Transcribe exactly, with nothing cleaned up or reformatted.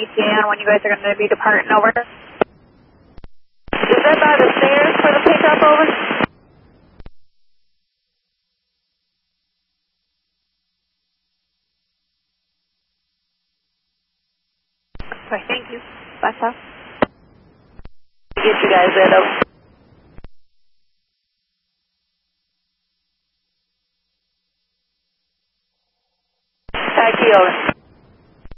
E T A on when you guys are going to be departing, over. Is that by the stairs for the pickup, over? Okay, thank you. Bye, South. Get you guys there, though.